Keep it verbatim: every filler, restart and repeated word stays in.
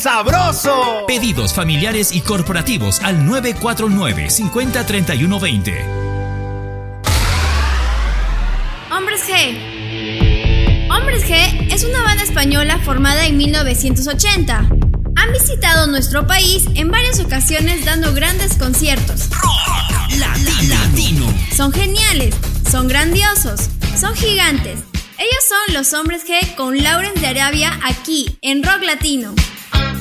sabroso! Pedidos familiares y corporativos al nueve cuatro nueve, cinco cero, tres uno dos cero. Hombres G. Hombres G es una banda española formada en mil novecientos ochenta. Han visitado nuestro país en varias ocasiones dando grandes conciertos. Rock latino. Son geniales, son grandiosos, son gigantes. Ellos son los Hombres G con Lawrence de Arabia aquí en Rock Latino.